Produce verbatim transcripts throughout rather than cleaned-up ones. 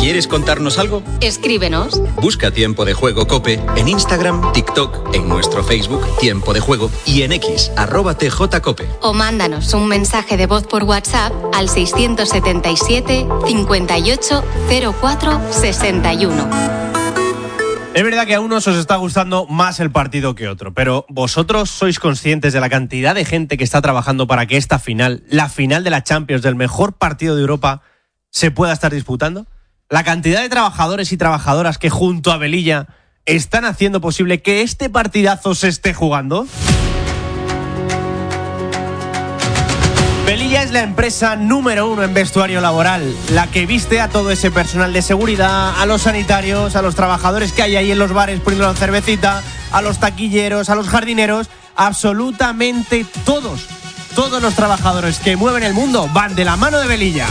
¿Quieres contarnos algo? Escríbenos. Busca Tiempo de Juego COPE en Instagram, TikTok, en nuestro Facebook Tiempo de Juego y en X, arroba tjcope. O mándanos un mensaje de voz por WhatsApp al seiscientos setenta y siete, cincuenta y ocho, cero cuatro, sesenta y uno. Es verdad que a unos os está gustando más el partido que otro, pero ¿vosotros sois conscientes de la cantidad de gente que está trabajando para que esta final, la final de la Champions, del mejor partido de Europa, se pueda estar disputando? La cantidad de trabajadores y trabajadoras que junto a Velilla están haciendo posible que este partidazo se esté jugando. Velilla es la empresa número uno en vestuario laboral, la que viste a todo ese personal de seguridad, a los sanitarios, a los trabajadores que hay ahí en los bares poniendo cervecita, a los taquilleros, a los jardineros, absolutamente todos, todos los trabajadores que mueven el mundo van de la mano de Velilla.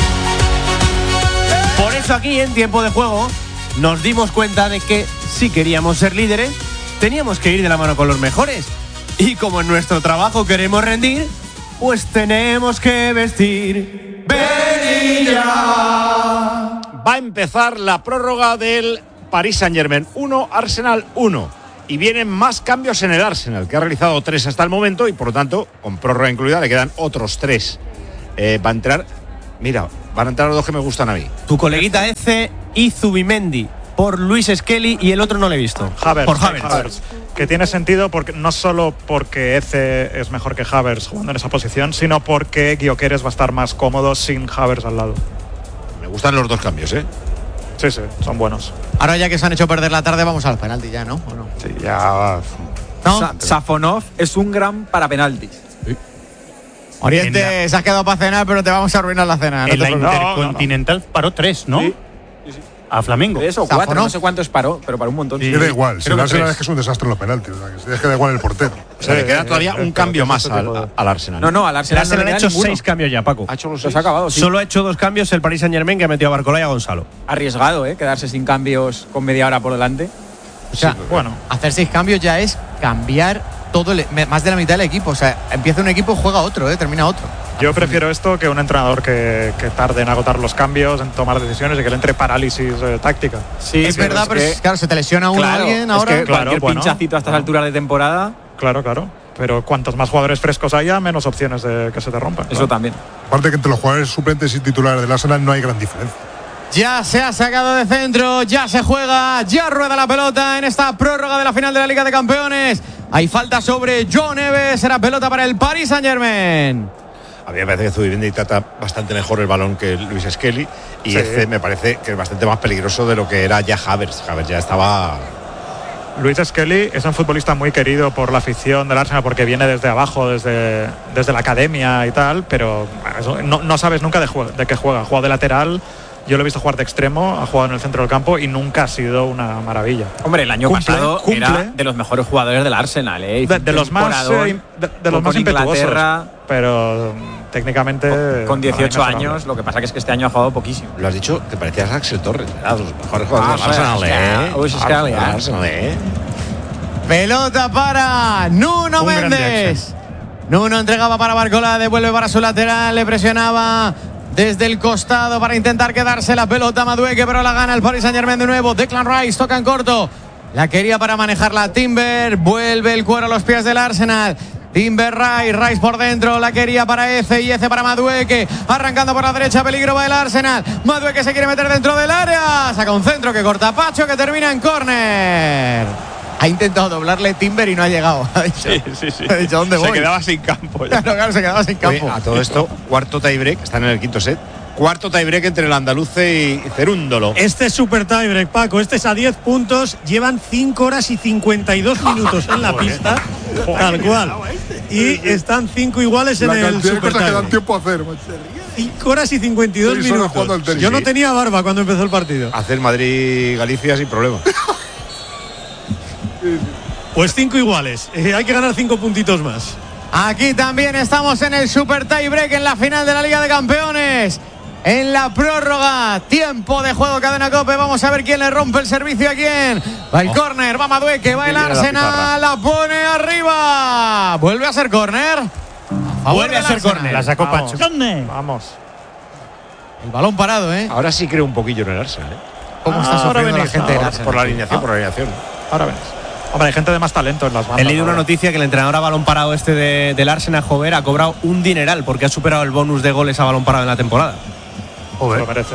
Por eso aquí en Tiempo de Juego nos dimos cuenta de que si queríamos ser líderes, teníamos que ir de la mano con los mejores. Y como en nuestro trabajo queremos rendir, pues tenemos que vestir Velilla. Va a empezar la prórroga del Paris Saint-Germain uno, Arsenal uno. Y vienen más cambios en el Arsenal, que ha realizado tres hasta el momento y por lo tanto, con prórroga incluida, le quedan otros tres. Eh, va a entrar... Mira, van a entrar los dos que me gustan a mí. Tu coleguita Eze y Zubimendi por Luis Skelly y el otro no lo he visto. Havertz, por Havertz. Havertz. Que tiene sentido porque no solo porque Eze es mejor que Havertz jugando en esa posición, sino porque Gyökeres va a estar más cómodo sin Havertz al lado. Me gustan los dos cambios, ¿eh? Sí, sí, son buenos. Ahora ya que se han hecho perder la tarde, vamos al penalti ya, ¿no? ¿O no? Sí, ya... ¿No? Sa- Safonov es un gran para penaltis. Oriente, En la- se has quedado para cenar, pero te vamos a arruinar la cena. no En te la preocupes. Intercontinental paró tres, ¿no? Sí. A Flamengo. Tres o Safonov. cuatro, no sé cuántos paró, pero para un montón. Sí. Que da igual, si Creo el que Arsenal tres. es que es un desastre en los penaltis, o sea, que es que da igual el portero. O sea, le queda todavía sí, un sí, cambio sí, más sí, al, sí, sí. al Arsenal. No, no, al El Arsenal, Arsenal no le ha queda hecho ninguno. seis cambios ya, Paco. Ha hecho los Los seis. ha acabado, sí. Solo ha hecho dos cambios el Paris Saint-Germain, que ha metido a Barcola y a Gonzalo. Arriesgado, ¿eh? Quedarse sin cambios con media hora por delante. O sea, Bueno, hacer seis cambios ya es cambiar todo el- más de la mitad del equipo. O sea, empieza un equipo, juega otro, ¿eh? Termina otro. yo prefiero esto que un entrenador que, que tarde en agotar los cambios, en tomar decisiones y que le entre parálisis eh, táctica. Sí, es verdad, pero es- claro, se te lesiona uno claro, alguien es ahora. que Claro, cualquier bueno. pinchacito a estas alturas de temporada, Claro, claro. Pero cuantos más jugadores frescos haya, menos opciones de que se te rompan. eso claro. también. Aparte que entre los jugadores suplentes y titulares del Arsenal no hay gran diferencia. Ya se ha sacado de centro, ya se juega, ya rueda la pelota en esta prórroga de la final de la Liga de Campeones. Hay falta sobre John Neves, será pelota para el Paris Saint-Germain. A mí me parece que Zubimendi trata bastante mejor el balón que Luis Skelly y Sí. este me parece que es bastante más peligroso de lo que era ya Havertz. Havertz ya estaba... Luis Skelly es un futbolista muy querido por la afición del Arsenal porque viene desde abajo, desde, desde la academia y tal, pero eso, no, no sabes nunca de, jue- de qué juega. Juega de lateral, yo lo he visto jugar de extremo, ha jugado en el centro del campo y nunca ha sido una maravilla. Hombre, el año Cumple, pasado cumple. era de los mejores jugadores del Arsenal, ¿eh? De, de los más, eh, de, de los más impetuosos, Inglaterra, pero mm, técnicamente... con dieciocho para mí años, lo que pasa que es que este año ha jugado poquísimo. Lo has dicho, te parecías Axel Torres. Era de los mejores jugadores Ah, del Arsenal, sí, ¿eh? Luis Skelly, Del ¿eh? Arsenal, ¿eh? Pelota para Nuno Un gran Méndez. Nuno entregaba para Barcola, devuelve para su lateral, le presionaba desde el costado para intentar quedarse la pelota Madueke, pero la gana el Paris Saint-Germain de nuevo. Declan Rice toca en corto. La quería para manejarla Timber, vuelve el cuero a los pies del Arsenal. Timber Rice, Rice por dentro, la quería para Eze y Eze para Madueke, arrancando por la derecha, peligro va el Arsenal. Madueke se quiere meter dentro del área, saca un centro que corta Pacho, que termina en córner. Ha intentado doblarle Timber y no ha llegado. Ha dicho, Sí, sí, sí. ha dicho, ¿dónde voy? Se quedaba sin campo. ya. Claro, claro, se quedaba sin campo. Oye, a todo esto, cuarto tiebreak, están en el quinto set. Cuarto tiebreak entre el andaluce y Cerúndolo. Este es super tiebreak, Paco. Este es a diez puntos. Llevan cinco horas y cincuenta y dos minutos en la pista. Tal cual. Y están cinco iguales en La el cantidad de super cosas que dan tiebreak. tiempo a hacer, macho. cinco horas y cincuenta y dos Seis horas jugando al minutos. tenis, Yo no sí. tenía barba cuando empezó el partido. Hacer Madrid-Galicia sin problema. Pues cinco iguales. Eh, hay que ganar cinco puntitos más. Aquí también estamos en el super tiebreak en la final de la Liga de Campeones. En la prórroga, tiempo de juego, Cadena COPE. Vamos a ver quién le rompe el servicio a quién. Va el córner, va Madueke, va el viene la Arsenal, pizarra. la pone arriba. Vuelve a ser córner. Vuelve a ser córner. La sacó Vamos. Pacho. Vamos. El balón parado, ¿eh? Ahora sí creo un poquillo en el Arsenal, ¿eh? ¿Cómo está Ahora sufriendo la venís, gente del ahora, Arsenal? Por la alineación, Ah, por la alineación. Ahora ves. Hombre, hay gente de más talento en las bandas. He leído una ahora. noticia que el entrenador a balón parado este de, del Arsenal, Jover, ha cobrado un dineral porque ha superado el bonus de goles a balón parado en la temporada. Se lo merece.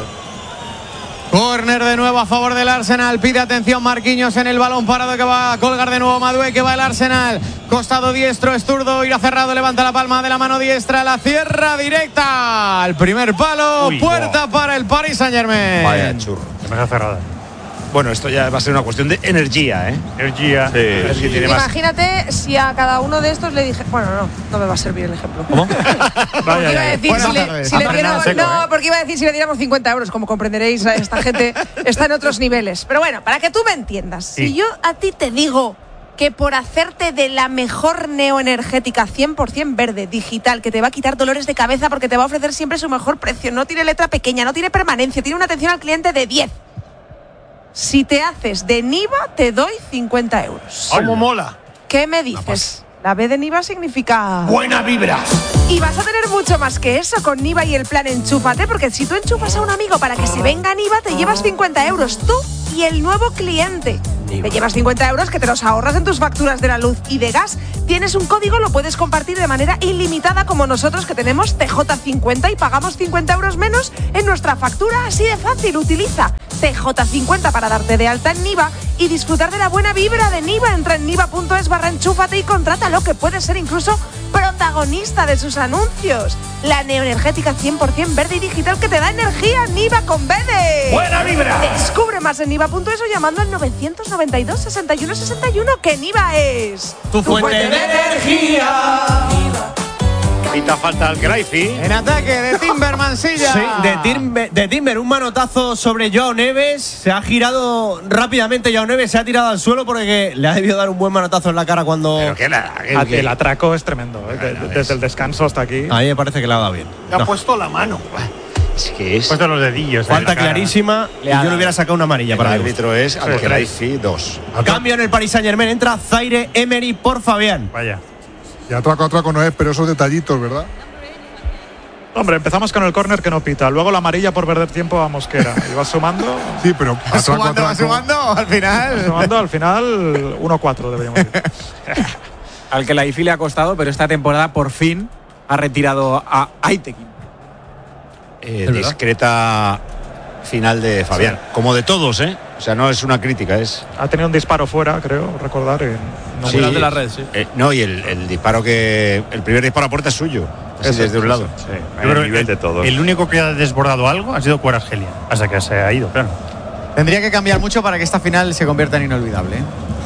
Corner de nuevo a favor del Arsenal. Pide atención Marquinhos en el balón parado que va a colgar de nuevo Madueke, que va el Arsenal. Costado diestro, es zurdo, irá cerrado, levanta la palma de la mano diestra, la cierra directa al primer palo. Uy, puerta wow. para el Paris Saint-Germain. Vaya churro. Demasiado cerrada. Bueno, esto ya va a ser una cuestión de energía, ¿eh? Energía. Sí, es que tiene más. Imagínate si a cada uno de estos le dije. Bueno, no, no me va a servir el ejemplo. ¿Cómo? Porque iba a decir, Buenas si le, tardes. si le Ha diéramos- frenado seco, no, ¿eh? porque iba a decir si le diéramos cincuenta euros, como comprenderéis, esta gente está en otros niveles. Pero bueno, para que tú me entiendas, Sí. si yo a ti te digo que por hacerte de la mejor neoenergética cien por ciento verde, digital, que te va a quitar dolores de cabeza porque te va a ofrecer siempre su mejor precio, no tiene letra pequeña, no tiene permanencia, tiene una atención al cliente de diez. Si te haces de Niva, te doy cincuenta euros. ¿Cómo mola? ¿Qué me dices? La B de Niva significa... Buena vibra. Y vas a tener mucho más que eso con Niva y el plan Enchúfate, porque si tú enchufas a un amigo para que se venga a Niva, te llevas cincuenta euros, tú y el nuevo cliente. Te llevas cincuenta euros que te los ahorras en tus facturas de la luz y de gas. Tienes un código, lo puedes compartir de manera ilimitada como nosotros que tenemos T J cincuenta y pagamos cincuenta euros menos en nuestra factura. Así de fácil, utiliza T J cincuenta para darte de alta en Niva y disfrutar de la buena vibra de Niva. Entra en niva.es barra enchúfate y contrátalo, que puede ser incluso protagonista de sus anuncios. La neoenergética cien por ciento verde y digital que te da energía. Niva con B de... Buena vibra. Descubre más en niva.es o llamando al novecientos noventa y dos, sesenta y uno sesenta y uno, que Niva es... Tu fuente de energía. Quita falta al Graifi. En ataque de Timber Mansilla. Sí, de Timber, de Timber, un manotazo sobre Joao Neves. Se ha girado rápidamente Joao Neves, se ha tirado al suelo porque le ha debido dar un buen manotazo en la cara cuando... Pero que nada. que- Ah, que- El atraco es tremendo. ¿eh? De- Bueno, desde es- el descanso hasta aquí. A mí me parece que le ha dado bien. Le ha No, puesto la mano. Es que es. Puesto los dedillos. en falta la cara. clarísima y yo le hubiera sacado una amarilla El para el árbitro es al Sí, Graifi dos. Cambio en el Paris Saint-Germain, entra Zaire Emery por Fabián. Vaya. Y atraco, atraco no es, pero esos detallitos, ¿verdad? Hombre, empezamos con el córner que no pita. Luego la amarilla por perder tiempo a Mosquera. Y vas sumando. Sí, pero atraco, Sumando, va atraco. sumando, al final. Sumando al final uno cuatro deberíamos decir. Al que la I F I le ha costado, pero esta temporada por fin ha retirado a Aitekin. Eh, discreta final de Fabián. Como de todos, ¿eh? O sea, no es una crítica, es. Ha tenido un disparo fuera, creo, recordar. y no Sí, muy- de la red, sí. eh, no, y el, el disparo que. El primer disparo a puerta es suyo. Así Eso, desde un lado. Sí. Yo creo el nivel que de todos. El único que ha desbordado algo ha sido Kvaratskhelia, hasta que se ha ido, claro. Tendría que cambiar mucho para que esta final se convierta en inolvidable. ¿eh?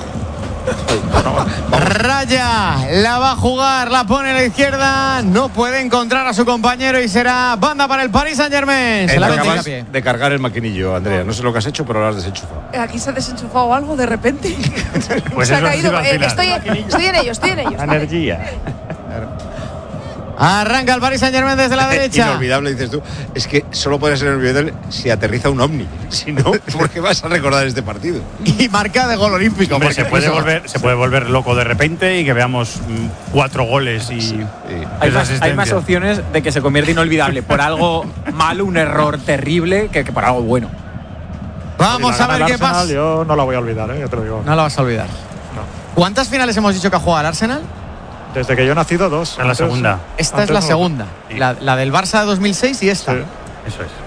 Raya, la va a jugar, la pone a la izquierda, no puede encontrar a su compañero y será banda para el Paris Saint-Germain. Se Eh, la mete acabas Hincapié. de cargar el maquinillo, Andrea. No sé lo que has hecho, pero lo has desenchufado. Aquí se ha desenchufado algo de repente. Pues se ha eso ha caído. sido al Eh, final. estoy, estoy en ello, estoy en ello. vale. Energía. Arranca el Paris Saint-Germain desde la derecha. Inolvidable, dices tú. Es que solo puede ser inolvidable si aterriza un ovni. Si no, ¿por qué vas a recordar este partido? Y marca de gol olímpico. Hombre, porque se puede, eso- volver, se puede volver loco de repente y que veamos mm, cuatro goles y. Sí. Hay tres más, hay más asistencias. opciones de que se convierta inolvidable por algo malo, un error terrible, que, que por algo bueno. Vamos Si la a ver gana el qué Arsenal, pasa. Yo no la voy a olvidar, ¿eh? Ya te lo digo. No la vas a olvidar. ¿Cuántas finales hemos dicho que ha jugado el Arsenal? Desde que yo he nacido, dos. En la Antes- segunda. Esta es antes la no. segunda. Sí. La, la del Barça de dos mil seis y esta. Sí. Eso es.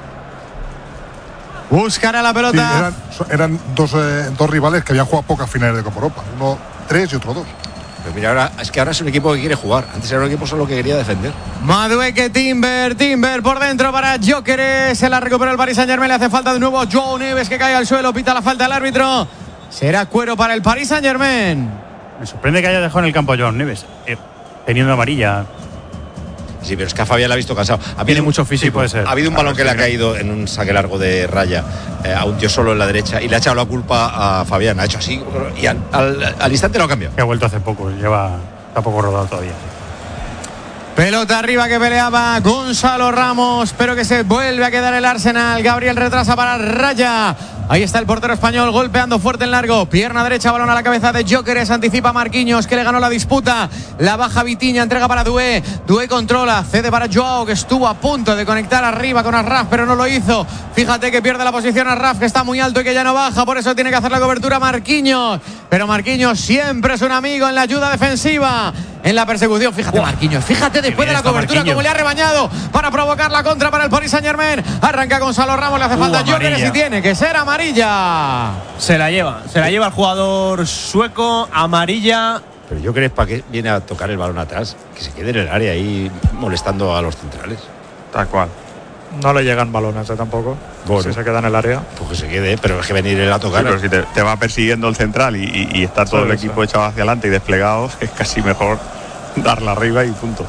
Buscará la Sí, pelota. eran, so- eran dos, eh, dos rivales que habían jugado pocas finales de Copa Europa. Uno tres y otro dos. Pero mira, ahora es que ahora es un equipo que quiere jugar. Antes era un equipo solo que quería defender. Madueke, Timber, Timber por dentro para Gyökeres. Se la recupera el Paris Saint-Germain. Le hace falta de nuevo a Joao Neves, que cae al suelo. Pita la falta el árbitro. Será cuero para el Paris Saint-Germain. Me sorprende que haya dejado en el campo a Joao Neves, eh, teniendo amarilla. Sí, pero es que a Fabián la ha visto cansado. Ha Tiene habido- mucho físico. Sí, puede ser. Ha habido un balón que le ha caído en un saque largo de Raya eh, a un tío solo en la derecha y le ha echado la culpa a Fabián. Ha hecho así y al, al- al instante lo ha cambiado. Que ha vuelto hace poco, lleva. Está poco rodado todavía. Pelota arriba que peleaba Gonzalo Ramos, pero que se vuelve a quedar el Arsenal. Gabriel retrasa para Raya. Ahí está el portero español golpeando fuerte en largo. Pierna derecha, balón a la cabeza de Gyökeres. Anticipa Marquinhos, que le ganó la disputa. La baja Vitinha, entrega para Doué. Doué controla, cede para Joao, que estuvo a punto de conectar arriba con Asraf, pero no lo hizo. Fíjate que pierde la posición Asraf, que está muy alto y que ya no baja. Por eso tiene que hacer la cobertura Marquinhos. Pero Marquinhos siempre es un amigo en la ayuda defensiva. En la persecución, fíjate Marquinhos, fíjate después de la cobertura como le ha rebañado para provocar la contra para el Paris Saint-Germain. Arranca Gonzalo Ramos, le hace falta uh, Gyökeres y tiene que ser amarilla. Se la lleva, se la lleva el jugador sueco, amarilla. Pero Gyökeres, ¿para qué viene a tocar el balón atrás? Que se quede en el área ahí molestando a los centrales. Tal cual. No le llegan balones ¿eh? tampoco. Bueno, si se queda en el área. Pues que se quede, pero es que venir él a tocar. Sí, pero si te, te va persiguiendo el central y, y, y está todo el equipo echado hacia adelante y desplegado, es casi mejor darla arriba y punto.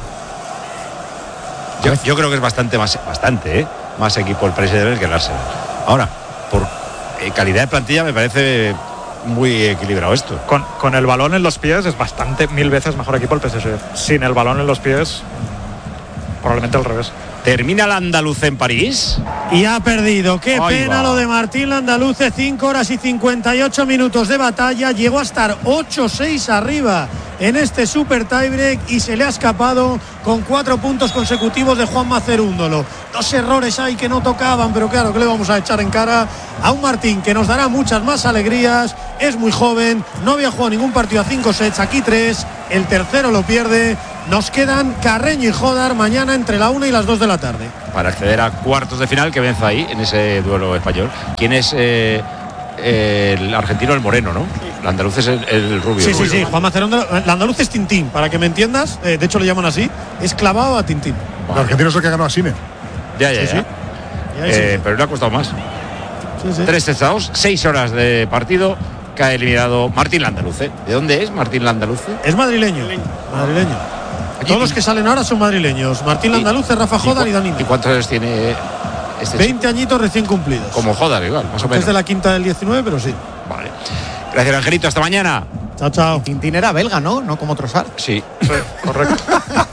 Yo, yo creo que es bastante más, bastante, ¿eh? más equipo el Paris Saint-Germain que el Arsenal. Ahora, por eh, calidad de plantilla me parece muy equilibrado esto. Con, con el balón en los pies es bastante, mil veces mejor equipo el P S G. Sin el balón en los pies, probablemente al revés. Termina el andaluz en París. Y ha perdido. Qué Ahí pena va. lo de Martín Landaluce. cinco horas y cincuenta y ocho minutos de batalla. Llegó a estar ocho seis arriba en este super tiebreak y se le ha escapado con cuatro puntos consecutivos de Juanma Cerúndolo. Dos errores ahí que no tocaban, pero claro, que le vamos a echar en cara a un Martín que nos dará muchas más alegrías. Es muy joven, no había jugado ningún partido a cinco sets, aquí tres. El tercero lo pierde. Nos quedan Carreño y Jodar mañana entre la una y las dos de la tarde. Para acceder a cuartos de final, que vence ahí en ese duelo español. ¿Quién es eh, el argentino? El moreno, ¿no? El andaluz es el, el rubio. Sí, rubio. sí, sí. Juan Macerón, el andaluz es Tintín, para que me entiendas. Eh, de hecho, lo llaman así. Es clavado a Tintín. Vale. El argentino es el que ganó a Sine. Ya, ya, Sí, ya. sí. Ya, Eh, sí. pero le ha costado más. Sí, sí. Tres testados, seis horas de partido. Que ha eliminado Martín Landaluce. ¿De dónde es Martín Landaluce? Es madrileño. Madrileño. Todos los que salen ahora son madrileños. Martín Landaluce, Rafa Jodar y Dani. ¿Y cuántos años tiene este veinte añitos recién cumplidos. Como Jodar, igual, más o menos. Es de la quinta del diecinueve, pero sí. Vale. Gracias, Angelito. Hasta mañana. Chao, chao. Tintín era belga, ¿no? No como Trossard. Sí. Sí, correcto.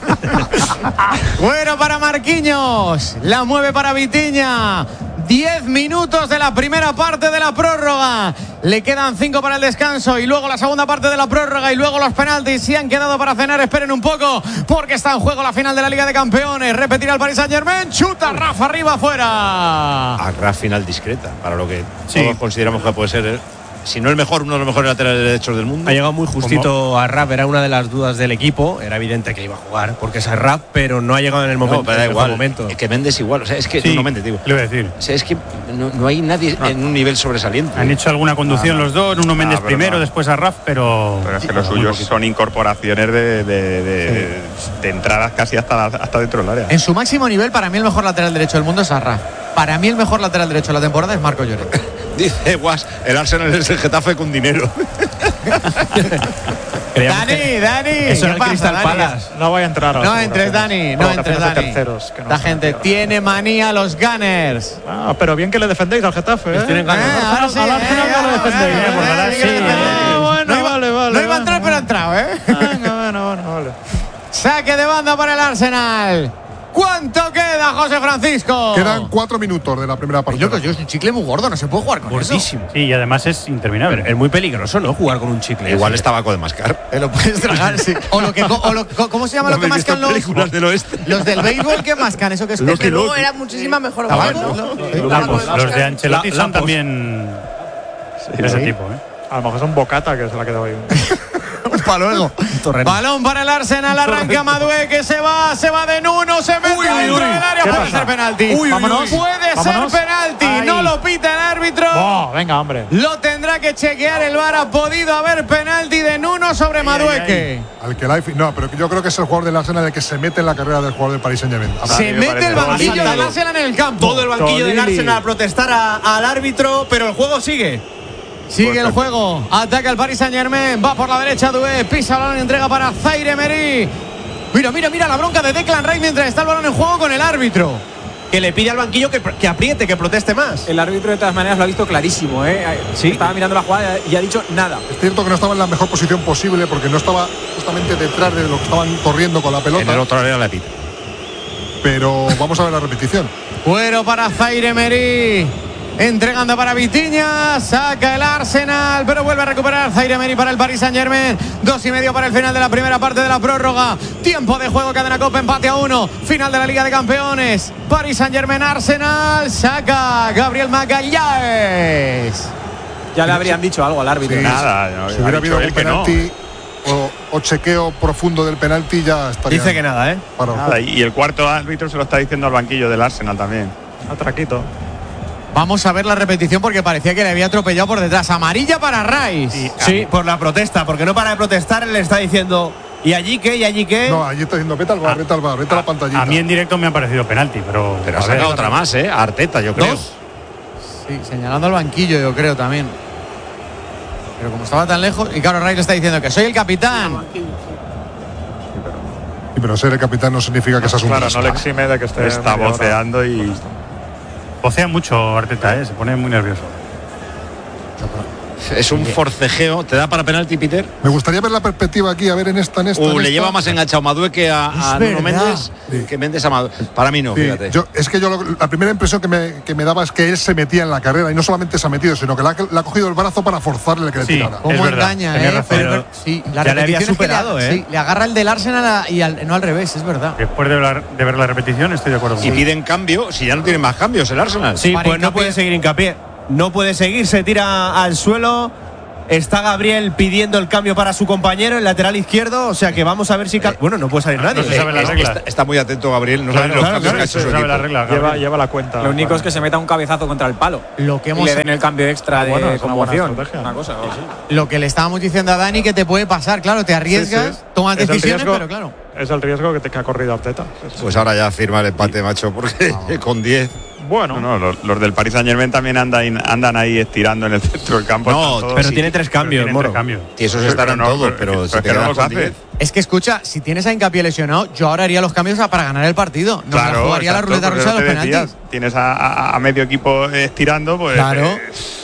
Bueno para Marquinhos. La mueve para Vitinha. Diez minutos de la primera parte de la prórroga. Le quedan cinco para el descanso y luego la segunda parte de la prórroga y luego los penaltis. Si han quedado para cenar, esperen un poco porque está en juego la final de la Liga de Campeones. Repetirá el Paris Saint-Germain. Chuta Rafa arriba, afuera. A final discreta, para lo que Sí. todos consideramos que puede ser, eh, si no el mejor, uno de los mejores laterales derechos del mundo. Ha llegado muy justito a Rap, era una de las dudas del equipo. Era evidente que iba a jugar porque es Rap, pero no ha llegado en el momento. No, pero da en el igual. momento. Es que Méndez igual. O sea, es que Sí, no Méndez, digo. Le voy a decir. O sea, es que no, no hay nadie No. en un nivel sobresaliente. Han hecho alguna conducción Ah, no. los dos, uno Méndez Ah, pero primero, no. después a Raf, pero. Pero es que los muy suyos poquito. son incorporaciones de, de, de, de entradas casi hasta, la- hasta dentro del área. En su máximo nivel, para mí el mejor lateral derecho del mundo es Arraf. Para mí el mejor lateral derecho de la temporada es Marco Lloret. Dice Guas, el Arsenal es el Getafe con dinero. Creíamos Dani, que- Dani. Eso ¿qué el pasa, Crystal Dani? Palace. No voy a entrar a No las entres, Dani, no entres, provocaciones de Dani. terceros, que no La son gente tierras. tiene manía a los Gunners. Ah, pero bien que le defendéis al Getafe, ¿eh? tienen ganas. Eh, ahora sí, Al eh, Arsenal no lo eh, defendéis, eh, eh, por eh, ganar, eh, sí, eh, eh. bueno, No iba- vale, vale, no iba a entrar, pero ha entrado, ¿eh? Venga, bueno, bueno, vale. Saque de banda para el Arsenal. ¿Cuánto queda, José Francisco? Quedan cuatro minutos de la primera partida. Yo, yo es un chicle muy gordo, no se puede jugar con Gordísimo. Sí, y además es interminable. Pero es muy peligroso, ¿no? Jugar con un chicle. Igual así. es tabaco de mascar. eso. Te lo puedes tragar, sí. O lo que, o lo, ¿cómo se llama ¿No lo que habéis visto mascan los, películas del oeste? los del béisbol que mascan? ¿Eso que es? Desde luego era muchísima mejor. Tabaco, opción, ¿no? ¿no? Sí. Los, Tabaco de los Oscar. de Ancelotti La- son lapos. también de ese Sí. tipo, ¿eh? A lo mejor es un bocata que se la ha quedado ahí. Para luego. Balón para el Arsenal, arranca Madué que se va, se va de Nuno, se mete Uy, dentro uy, del área, ¿qué puede pasa? ser penalti. Uy, uy, Vámonos. uy. Puede Vámonos. ser penalti, Ahí. no lo pita el árbitro. Oh, venga, hombre. Lo tendrá que chequear el V A R. Ha podido haber penalti de Nuno sobre Madueque. Al que la- no, pero yo creo que es el jugador del Arsenal el que se mete en la carrera del jugador del Paris Saint-Germain. Se me mete parece. el banquillo Tolili. del Arsenal en el campo. Todo el banquillo del Tolili. Arsenal a protestar a- al árbitro, pero el juego sigue. Sigue el juego, ataca el Paris Saint-Germain, va por la derecha Doué, pisa el balón y entrega para Zaire Emery. Mira, mira, mira la bronca de Declan Rice mientras está el balón en juego con el árbitro. que le pide al banquillo que, que apriete, que proteste más. El árbitro de todas maneras lo ha visto clarísimo, ¿eh? ¿Sí? Estaba mirando la jugada y ha dicho nada. Es cierto que no estaba en la mejor posición posible porque no estaba justamente detrás de lo que estaban corriendo con la pelota. En el otro área la pita. Pero vamos a ver la repetición. Fuero para Zaire Emery. Entregando para Vitinha, saca el Arsenal, pero vuelve a recuperar Zaire Emery para el Paris Saint-Germain. Dos y medio para el final de la primera parte de la prórroga. Tiempo de juego, Cadena Copa, empate a uno. Final de la Liga de Campeones. Paris Saint-Germain, Arsenal, saca Gabriel Magalhães. Ya le habrían dicho algo al árbitro. Sí, Nada, no, si hubiera habido un penalti no. o, o chequeo profundo del penalti, ya estaría. Dice que nada, ¿eh? Para Nada, y el cuarto árbitro se lo está diciendo al banquillo del Arsenal también. Atraquito. Vamos a ver la repetición porque parecía que le había atropellado por detrás. Amarilla para Rice. Sí, por la protesta, porque no para de protestar, él le está diciendo ¿y allí qué? ¿Y allí qué? No, allí está diciendo vete al bar, vete al bar, vete a la pantallita. A mí en directo me ha parecido penalti, pero. Pero ha sacado otra más, ¿eh? A Arteta, yo creo. ¿Dos? Sí, señalando al banquillo, yo creo también. Pero como estaba tan lejos, y claro, Rice le está diciendo que soy el capitán. Sí, pero ser el capitán no significa que seas un Claro, no le desastre. exime de que esté. Está media hora. voceando y. Vocea mucho Arteta, ¿eh? Se pone muy nervioso. Es un forcejeo. ¿Te da para penalti, Peter? Me gustaría ver la perspectiva aquí, a ver en esta, en esta. Uh, en le esta. lleva más enganchado Madueque a, a Es Nuno verdad. Méndez Sí. que Méndez a Madueque. Para mí no, Sí, fíjate. yo, es que yo lo- la primera impresión que me, que me daba es que él se metía en la carrera y no solamente se ha metido, sino que le ha, le ha cogido el brazo para forzarle que le Sí. tirara. Es ¿Cómo verdad, engaña, tenía eh? razón. Pero- Pero sí, la ya le había repetición es que superado, le, ¿eh? sí, le agarra el del Arsenal a- y al, no al revés, es verdad. Después de ver, de ver la repetición, estoy de acuerdo con Y él. piden cambio, si ya no tienen más cambios el Arsenal. Sí, Para pues no hincapié. puede seguir hincapié. No puede seguir, se tira al suelo. Está Gabriel pidiendo el cambio para su compañero, el lateral izquierdo. O sea que vamos a ver si. cal- Bueno, no puede salir nadie. no se sabe las Eh, reglas. está, está muy atento Gabriel, no sabe Claro, los claro, cambios claro, que ha hecho se su sabe equipo. la regla. Lleva, Gabriel. lleva la cuenta. Lo único es que se meta un cabezazo contra el palo. Lo que Y hemos le den el cambio extra de Bueno, es una buena conmoción. estrategia. Una cosa, o sí. Lo que le estábamos diciendo a Dani que te puede pasar, claro, te arriesgas, Sí, sí. tomas Es el decisiones, riesgo- pero claro. Es el riesgo que, te, que ha corrido Arteta. Sí, sí. Pues ahora ya firma el empate, macho, porque con diez. Bueno, No, no, los, los del Paris Saint Germain también andan, andan ahí estirando en el centro del campo. No, están todos- Pero sí, tiene tres Pero cambios, tienen Moro. tres cambios. Y esos Sí, estarán pero no, todos, pero- pero, pero si es te que no quedas los con hace. diez. Es que escucha, si tienes a Hincapié lesionado, yo ahora haría los cambios para ganar el partido. No Claro, me jugaría exacto, la ruleta porque rusa de lo los que decías, penaltis. tienes a, a- a medio equipo estirando, pues. Claro. eh,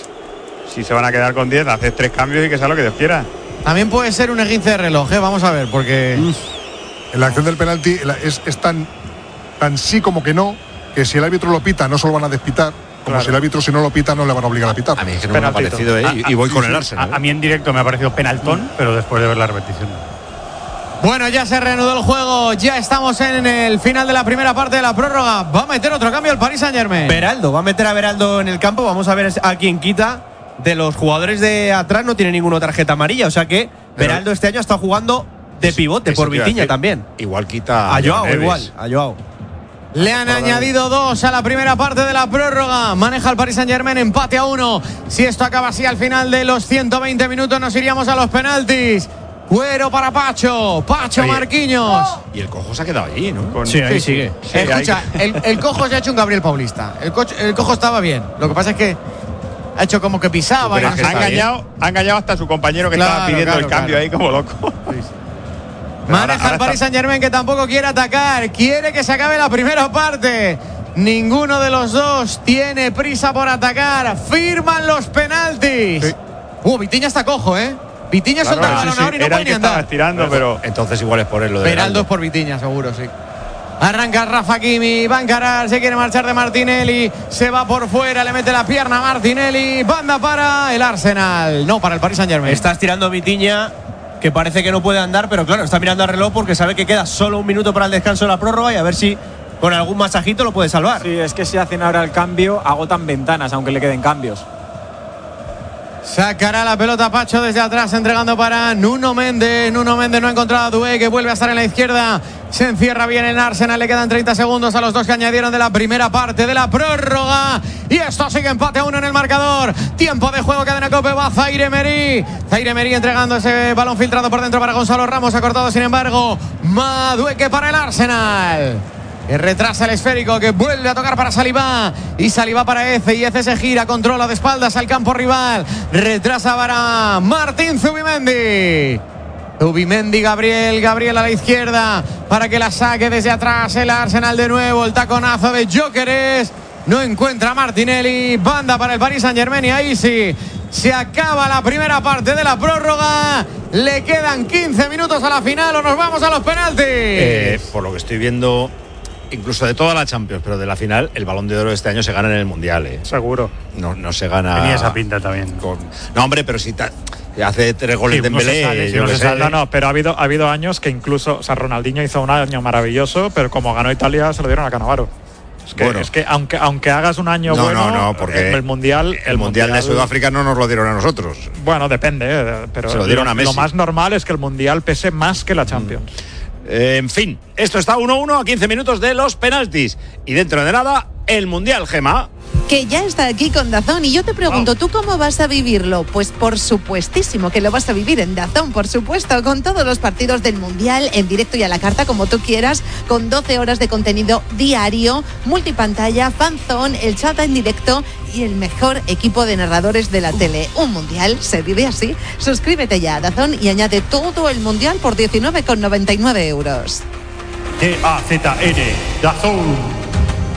si se van a quedar con diez, haces tres cambios y que sea lo que Dios quiera. También puede ser un esguince de reloj, ¿eh? Vamos a ver, porque En la acción del penalti la- es, es tan, tan sí como que no, que si el árbitro lo pita no se lo van a despitar, como Claro. si el árbitro si no lo pita no le van a obligar a pitar. A mí es que no me ha Penaltito. parecido, ¿eh? Y, y voy con el Arsenal. A, a mí en directo me ha parecido penaltón, pero después de ver la repetición. bueno, ya se reanudó el juego, ya estamos en el final de la primera parte de la prórroga. Va a meter otro cambio el Paris Saint-Germain. Beraldo, va a meter a Beraldo en el campo. Vamos a ver a quién quita. De los jugadores de atrás no tiene ninguna tarjeta amarilla. O sea que Pero- Beraldo este año está jugando de pivote Eso por te iba a Vitinha decir. también. Igual quita A Joao, Neves. igual. A Joao. Le han añadido dos a la primera parte de la prórroga. Maneja el Paris Saint-Germain, empate a uno. Si esto acaba así al final de los ciento veinte minutos, nos iríamos a los penaltis. Cuero para Pacho. Pacho Oye. Marquinhos. Y el cojo se ha quedado allí, ¿no? Con- Sí, ahí sigue. Sí, Escucha, hay- el, el cojo se ha hecho un Gabriel Paulista. El, coche- el cojo estaba bien. Lo que pasa es que ha hecho como que pisaba. Pero y es que no ha sé. está engañado, ha engañado hasta a su compañero que Claro, estaba pidiendo claro, el cambio claro. ahí como loco. Maneja Ahora- ahora el Paris está- Saint-Germain, que tampoco quiere atacar. Quiere que se acabe la primera parte. Ninguno de los dos tiene prisa por atacar. Firman los penaltis. Sí. Uh, Vitinha está cojo, ¿eh? Vitinha Claro, suelta el sí, balón sí, ahora y no era puede el ni que estaba andar. estirando, pero Entonces igual es por él lo de Beraldo es por Vitinha, seguro, sí. Arranca Rafa Kimi, va a encarar, se quiere marchar de Martinelli, se va por fuera, le mete la pierna a Martinelli, banda para el Arsenal, no, para el Paris Saint-Germain. Está estirando Vitinha, que parece que no puede andar, pero claro, está mirando al reloj porque sabe que queda solo un minuto para el descanso de la prórroga y a ver si con algún masajito lo puede salvar. Sí, es que si hacen ahora el cambio, agotan ventanas, aunque le queden cambios. Sacará la pelota Pacho desde atrás, entregando para Nuno Méndez. Nuno Méndez no ha encontrado a Doué, que vuelve a estar en la izquierda. Se encierra bien en Arsenal, le quedan treinta segundos a los dos que añadieron de la primera parte de la prórroga. Y esto sigue empate a uno en el marcador. Tiempo de juego, cadena Cope, va Zaire Emery. Zaire Emery entregando ese balón filtrado por dentro para Gonzalo Ramos, ha cortado sin embargo Madueque para el Arsenal. Que retrasa el esférico, que vuelve a tocar para Saliba. Y Saliba para Eze. Y Eze se gira, controla de espaldas al campo rival. Retrasa para Martín Zubimendi. Zubimendi, Gabriel, Gabriel a la izquierda para que la saque desde atrás el Arsenal de nuevo. El taconazo de Gyökeres. No encuentra a Martinelli. Banda para el Paris Saint-Germain y ahí sí se acaba la primera parte de la prórroga. Le quedan quince minutos a la final o nos vamos a los penaltis. Eh, por lo que estoy viendo, incluso de toda la Champions, pero de la final, el Balón de Oro de este año se gana en el Mundial. Eh. Seguro. No, no se gana. Tenía esa pinta también. Con, no, hombre, pero si ta, hace tres goles sí, de Dembélé. No, sale, sí, no, sale. no, no, pero ha habido, ha habido años que incluso, o sea, Ronaldinho hizo un año maravilloso, pero como ganó Italia se lo dieron a Cannavaro. Es que, bueno. es que aunque, aunque hagas un año no, bueno, no, no, porque el mundial, el, el mundial, mundial de Sudáfrica no nos lo dieron a nosotros. Bueno, depende, pero se lo dieron lo, a Messi. Lo más normal es que el mundial pese más que la Champions. Mm. Eh, en fin, esto está uno uno a quince minutos de los penaltis y dentro de nada el mundial, Gemma. Que ya está aquí con DAZN y yo te pregunto, oh. ¿tú cómo vas a vivirlo? Pues por supuestísimo que lo vas a vivir en DAZN, por supuesto, con todos los partidos del Mundial en directo y a la carta, como tú quieras, con doce horas de contenido diario, multipantalla, fanzone, el chat en directo y el mejor equipo de narradores de la uh. tele. Un Mundial se vive así. Suscríbete ya a DAZN y añade todo el Mundial por diecinueve con noventa y nueve euros. D A Z N, DAZN.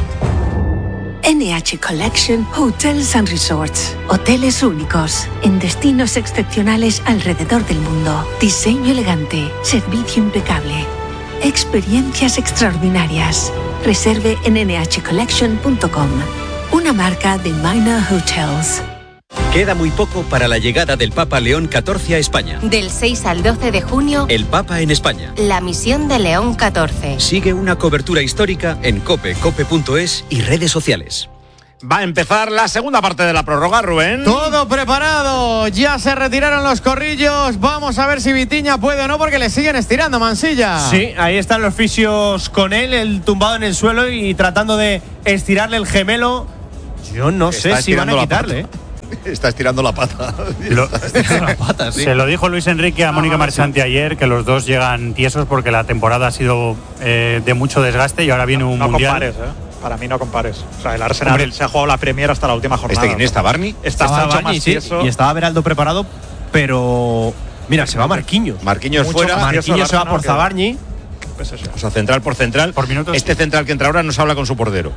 N H Collection Hotels and Resorts. Hoteles únicos en destinos excepcionales alrededor del mundo. Diseño elegante, servicio impecable, experiencias extraordinarias. Reserve en N H collection punto com. Una marca de Minor Hotels. Queda muy poco para la llegada del Papa León catorce a España. Del seis al doce de junio, el Papa en España. La misión de León catorce. Sigue una cobertura histórica en cope, cope punto es y redes sociales. Va a empezar la segunda parte de la prórroga, Rubén. Todo preparado, ya se retiraron los corrillos. Vamos a ver si Vitinha puede o no, porque le siguen estirando, Mansilla. Sí, ahí están los fisios con él, el tumbado en el suelo y tratando de estirarle el gemelo. Yo no Está sé si van a quitarle. Está estirando la pata. Lo, estirando la pata, sí. Se lo dijo Luis Enrique a Mónica Marchante ayer, que los dos llegan tiesos porque la temporada ha sido eh, de mucho desgaste y ahora viene un no, no mundial. Compares, ¿eh? Para mí no compares. O sea, el Arsenal Hombre, se ha jugado la Premier hasta la última jornada. ¿Este quién está, Barney? Está, está mucho Barney, más sí, tieso. y estaba Beraldo preparado, pero mira, se va Marquinhos. Marquinhos fuera. Marquinhos se va por Zabarni. Pues eso. O sea, central por central. Por minutos. Este central que entra ahora no se habla con su portero.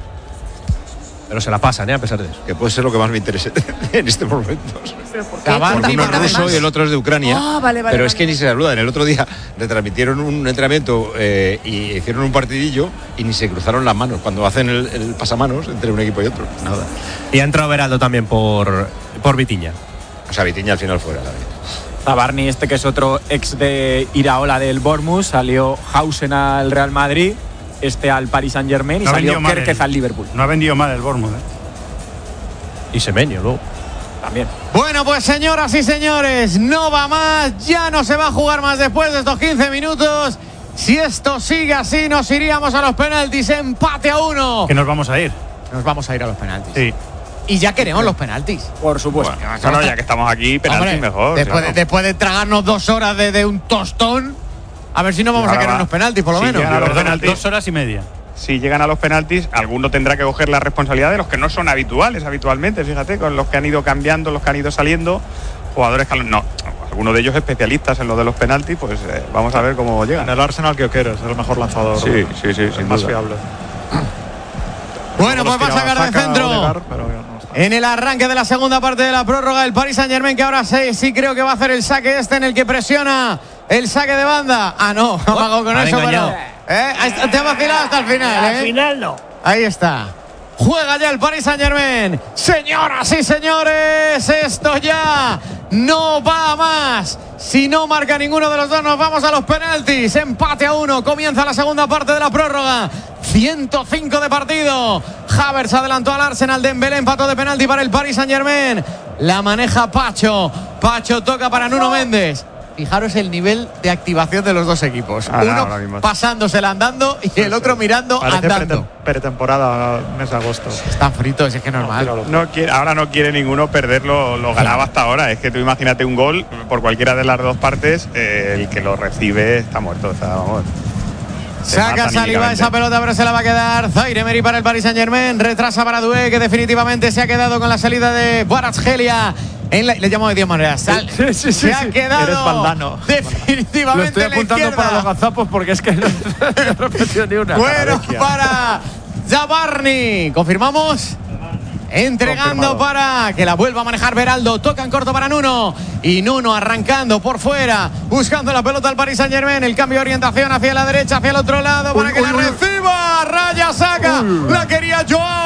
Pero se la pasan, ¿eh? A pesar de eso. Que puede ser lo que más me interese en este momento. Porque uno es ruso y el otro es de Ucrania. Oh, vale, vale, pero vale. es que ni se saludan. El otro día retransmitieron un entrenamiento eh, y hicieron un partidillo y ni se cruzaron las manos cuando hacen el, el pasamanos entre un equipo y otro. Nada. Y ha entrado Beraldo también por, por Vitinha. O sea, Vitinha al final fuera. Tabarni, este que es otro ex de Iraola del Bournemouth, salió Hausen al Real Madrid, este al Paris Saint Germain y no salió Kerkez el, al Liverpool. No ha vendido mal el Bournemouth, ¿eh? Y Semenyo luego. También. Bueno, pues señoras y señores, no va más, ya no se va a jugar más después de estos quince minutos. Si esto sigue así, nos iríamos a los penaltis, empate a uno. Que nos vamos a ir. Nos vamos a ir a los penaltis. Sí. Y ya queremos los penaltis. Por supuesto. Bueno, bueno, ya que estamos aquí, penaltis Hombre, mejor. Después, claro. de, después de tragarnos dos horas de, de un tostón, a ver si no vamos a querer unos penaltis, por lo sí, menos. a los Perdona, penaltis. dos horas y media. Si llegan a los penaltis, alguno tendrá que coger la responsabilidad de los que no son habituales habitualmente, fíjate, con los que han ido cambiando, los que han ido saliendo, jugadores que no, algunos de ellos especialistas en lo de los penaltis, pues eh, vamos a ver cómo llegan. En el Arsenal que Gyökeres es el mejor lanzador. Sí, sí, sí, el sin más duda. fiable. Bueno, pues va a sacar de centro. Odegaard, pero no está. En el arranque de la segunda parte de la prórroga, el Paris Saint-Germain, que ahora sí, sí creo que va a hacer el saque este en el que presiona el saque de banda. Ah, no, ha pagado con eso, pero ¿eh? Te ha vacilado hasta el final, ¿eh? Al final no. Ahí está. Juega ya el Paris Saint-Germain. Señoras y señores, esto ya no va más. Si no marca ninguno de los dos, nos vamos a los penaltis. Empate a uno. Comienza la segunda parte de la prórroga. ciento cinco de partido. Havertz adelantó al Arsenal. Dembélé empató de penalti para el Paris Saint-Germain. La maneja Pacho. Pacho toca para Nuno Méndez. Fijaros el nivel de activación de los dos equipos. Ahora, Uno ahora pasándosela andando y el otro mirando Parece andando. pretemporada, mes de agosto. Están fritos, es que es normal. No quiere, ahora no quiere ninguno perder lo, lo ganado hasta ahora. Es que tú imagínate un gol por cualquiera de las dos partes, eh, el que lo recibe está muerto. O sea, vamos. Saca Saliba esa pelota, pero se la va a quedar Zaire Emery para el Paris Saint-Germain. Retrasa para Doué, que definitivamente se ha quedado con la salida de Kvaratskhelia. En la, le llamo de diez maneras. Sal, sí, sí, sí, se ha sí. quedado Eres Valdano. definitivamente. Lo estoy apuntando para los gazapos porque es que no he repetido ni una. Bueno, para Zabarni. ¿Confirmamos? Entregando Confirmado. para que la vuelva a manejar Beraldo. Toca en corto para Nuno. Y Nuno arrancando por fuera. Buscando la pelota al Paris Saint-Germain. El cambio de orientación hacia la derecha, hacia el otro lado. Para uy, que uy, la uy. reciba. Raya saca. Uy. La quería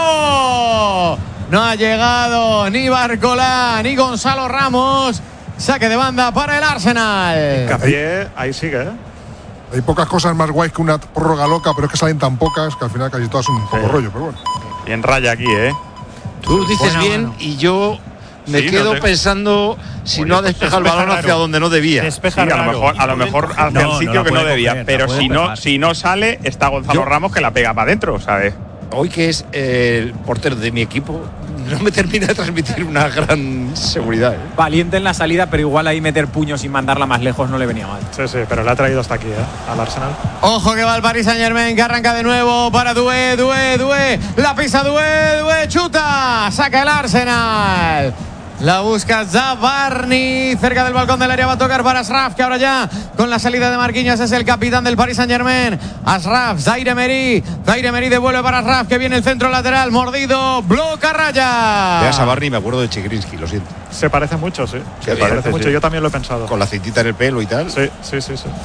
Joao. No ha llegado ni Barcolá ni Gonzalo Ramos. Saque de banda para el Arsenal. Capié, ahí sigue, ¿eh? Hay pocas cosas más guays que una prórroga loca, pero es que salen tan pocas que al final casi todas son un poco rollo, pero bueno. Bien raya aquí, ¿eh? Tú lo dices Buena bien mano. y yo me Sí, quedo no te- pensando si Oye, no ha pues despejado el despeja balón hacia raro. donde no debía. Sí, Despeja a lo raro. mejor, a lo mejor hacia No, el no sitio la que no puede debía. coger, la pero puede si no, despejar. si no sale, está Gonzalo Yo- Ramos que la pega para adentro, ¿sabes? Hoy que es eh, el portero de mi equipo, no me termina de transmitir una gran seguridad. ¿eh? Valiente en la salida, pero igual ahí meter puños sin mandarla más lejos no le venía mal. Sí, sí, pero le ha traído hasta aquí, ¿eh? Al Arsenal. Ojo que va el Paris Saint-Germain, que arranca de nuevo para Doué, Doué, Doué. La pisa Doué, Doué, chuta. Saca el Arsenal. La busca Zabarni. Cerca del balcón del área va a tocar para Ashraf, que ahora ya con la salida de Marquinhos es el capitán del Paris Saint-Germain. Ashraf, Zaire Emery. Zaire Emery devuelve para Ashraf, que viene el centro lateral. Mordido, bloca raya. Veas a Barney, me acuerdo de Chigrinsky, lo siento. Se parece mucho, sí. Se Se parece, parece mucho. sí. Yo también lo he pensado. Con la cintita en el pelo y tal. Sí, sí, sí, sí.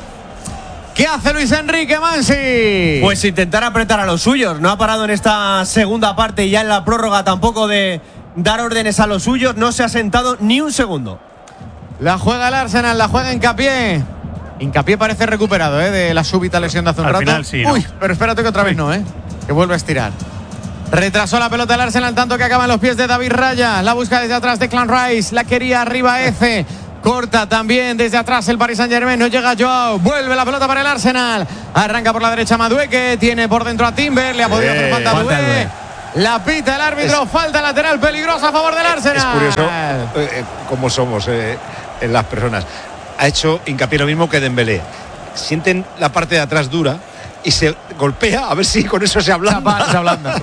¿Qué hace Luis Enrique Mansi? Pues intentar apretar a los suyos. No ha parado en esta segunda parte y ya en la prórroga tampoco de dar órdenes a los suyos. No se ha sentado ni un segundo. La juega el Arsenal, la juega Hincapié. Hincapié parece recuperado, ¿eh? De la súbita lesión de hace un Al rato. final sí, ¿no? Uy, pero espérate que otra vez no, ¿eh? Que vuelve a estirar. Retrasó la pelota el Arsenal, tanto que acaba en los pies de David Raya. La busca desde atrás de Declan Rice. La quería arriba F. Corta también desde atrás el Paris Saint-Germain. No llega Joao. Vuelve la pelota para el Arsenal. Arranca por la derecha Madueque. Tiene por dentro a Timber. Le ha podido hacer falta a falta Doué. Doué. La pita el árbitro. Falta lateral peligrosa a favor del Arsenal. Es curioso eh, eh, cómo somos eh, en las personas. Ha hecho hincapié lo mismo que Dembélé. Sienten la parte de atrás dura y se golpea a ver si con eso se ablanda. Se ablanda.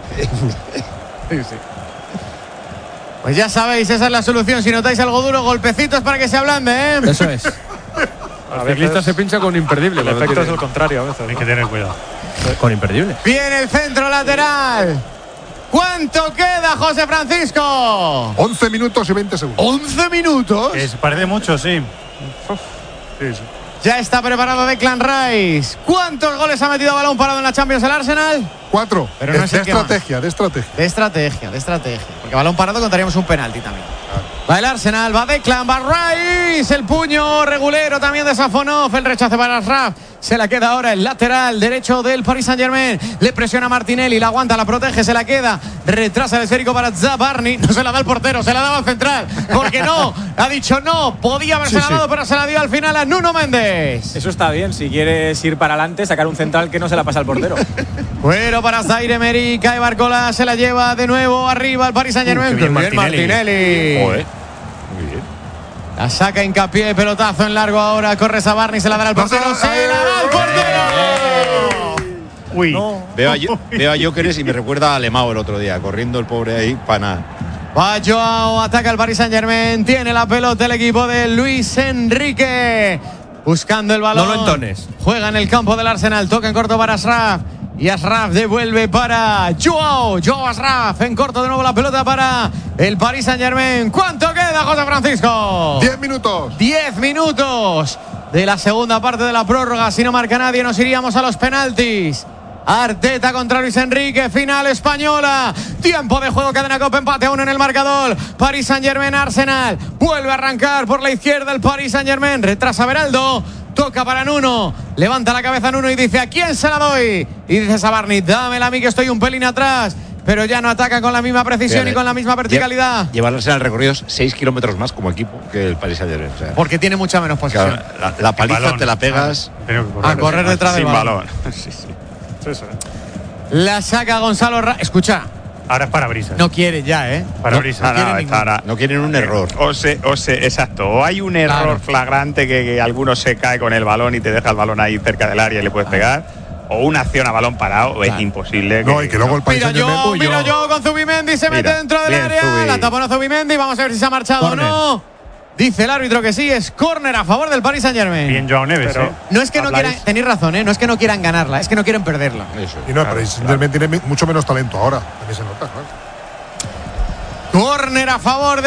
Pues ya sabéis, esa es la solución. Si notáis algo duro, golpecitos para que se ablande, ¿eh? Eso es. A veces se pincha con imperdible. el efecto es el contrario a veces. Hay ¿no? que tener cuidado. Con imperdible. Viene el centro lateral. ¿Cuánto queda, José Francisco? once minutos y veinte segundos. once minutos. Que se parece mucho, sí. Sí, sí. Ya está preparado Declan Rice. ¿Cuántos goles ha metido a balón parado en la Champions el Arsenal? Cuatro. Pero de, no es de el que más. estrategia, de estrategia. De estrategia, de estrategia. Porque balón parado contaríamos un penalti también. Va el Arsenal, va Declan, va Rice. El puño regulero también de Safonov. El rechace para Ashraf. Se la queda ahora el lateral derecho del Paris Saint-Germain. Le presiona Martinelli, la aguanta, la protege, se la queda. Retrasa el esférico para Zabarni. No se la da el portero, se la daba al central. Porque no, ha dicho no. Podía haberse Sí, la sí. dado, pero se la dio al final a Nuno Méndez. Eso está bien, si quieres ir para adelante, sacar un central que no se la pasa al portero. Bueno, para Zaire Emery, cae Barcola, se la lleva de nuevo arriba el Paris Saint-Germain. Uh, qué bien Qué bien Martinelli. Martinelli. Joder. Muy bien. La saca Hincapié, pelotazo en largo ahora, corre Sabarni, se la da al portero, se la da al portero. Uy. Veo a, Yo- veo a Jóqueres y me recuerda a Alemão el otro día, corriendo el pobre ahí para nada. Va Joao, ataca el Paris Saint-Germain, tiene la pelota el equipo de Luis Enrique. Buscando el balón. No lo entones. Juega en el campo del Arsenal, toca en corto para Ashraf. Y Ashraf devuelve para Joao. Joao Ashraf en corto de nuevo la pelota para el Paris Saint-Germain. ¿Cuánto queda, José Francisco? Diez minutos. Diez minutos de la segunda parte de la prórroga. Si no marca nadie, nos iríamos a los penaltis. Arteta contra Luis Enrique, final española. Tiempo de juego, cadena Copa, empate a uno en el marcador. Paris Saint-Germain, Arsenal. Vuelve a arrancar por la izquierda el Paris Saint-Germain. Retrasa Beraldo. Toca para Nuno. Levanta la cabeza Nuno y dice: ¿a quién se la doy? Y dice Sabarni: dámela a mí que estoy un pelín atrás. Pero ya no ataca con la misma precisión Fíjate, y con la misma verticalidad. Lleva al Arsenal recorridos seis kilómetros más como equipo que el Paris Saint-Germain. O sea, Porque tiene mucha menos posesión. claro, la, la paliza balón. te la pegas. A correr detrás del Sin balón. balón. Sí, sí. Sí, sí. La saca Gonzalo Ra- Escucha, Ahora es parabrisas. No quieren ya, ¿eh? Parabrisas. No, No, no, no, está ahora- No quieren un error. O se, o se, exacto, o hay un error Claro. flagrante que, que alguno se cae con el balón y te deja el balón ahí cerca del área y le puedes pegar, o una acción a balón parado, o es imposible. No, y que luego el Paris Mira Saint-Germain. yo, mira yo con Zubimendi, se Mira, mete dentro del bien, área. Zubi. La tapona Zubimendi, vamos a ver si se ha marchado Córner. o no. Dice el árbitro que sí, es córner a favor del Paris Saint-Germain. Bien, Joao Neves, Pero ¿eh? no es que no Habláis- quieran, tenéis razón, ¿eh? No es que no quieran ganarla, es que no quieren perderla. Eso. Y no, el Paris Saint-Germain tiene mi- mucho menos talento ahora. También se nota, claro. Córner a favor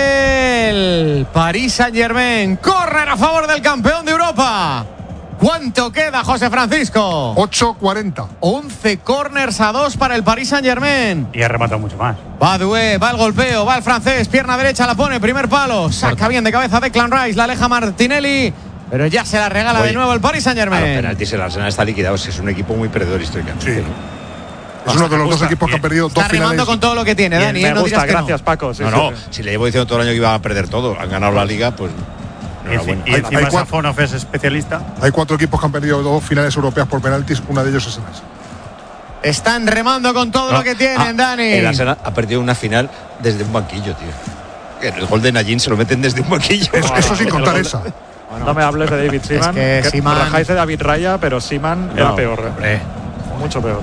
del Paris Saint-Germain. Córner a favor del campeón de Europa. ¿Cuánto queda, José Francisco? ocho cuarenta. once corners a dos para el Paris Saint-Germain. Y ha rematado mucho más. Va Doué, va el golpeo, va el francés, pierna derecha, la pone, primer palo. Saca bien de cabeza Declan Rice, la aleja Martinelli. Pero ya se la regala Oye, de nuevo el Paris A los Saint-Germain. penaltis el Arsenal está liquidado. Es un equipo muy perdedor históricamente. Sí. ¿no? Es uno de los dos gusta. equipos que han perdido dos Está remando finales. con todo lo que tiene, Bien, Dani. me ¿eh? No gusta, digas que no. gracias Paco. Sí, no, sí, no, sí. si le llevo diciendo todo el año que iban a perder todo, han ganado la liga, pues. Y, enhorabuena. y encima hay cuatro- Safonov es especialista. Hay cuatro equipos que han perdido dos finales europeas por penaltis. Una de ellos es el Arsenal. Están remando con todo No. lo que tienen, Ah, Dani. El Arsenal ha perdido una final desde un banquillo, tío. Que El gol de Najin se lo meten desde un banquillo. Eso, eso sin contar esa. No me hables de David Seaman. que Seaman- rajáis de David Raya, pero Seaman era No, peor. ¿eh? Mucho peor.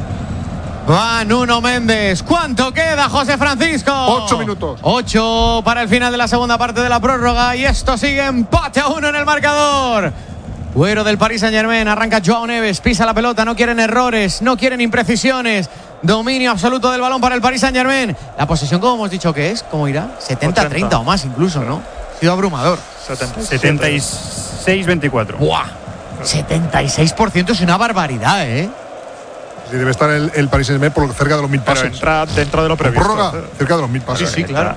Va Nuno Méndez. ¿Cuánto queda, José Francisco? Ocho minutos. Ocho para el final de la segunda parte de la prórroga. Y esto sigue empate a uno en el marcador. Cuero del Paris Saint-Germain. Arranca Joao Neves. Pisa la pelota. No quieren errores. No quieren imprecisiones. Dominio absoluto del balón para el Paris Saint-Germain. La posesión, como hemos dicho que es, ¿cómo irá? setenta treinta o más incluso, ¿no? Ha sido abrumador. setenta y seis veinticuatro. ¡Buah! setenta y seis por ciento es una barbaridad, ¿eh? Sí, debe estar el, el Paris Saint-Germain por cerca de los mil Pero pases. entra dentro de lo Con previsto. prórroga, cerca de los mil pases. Sí, sí, claro.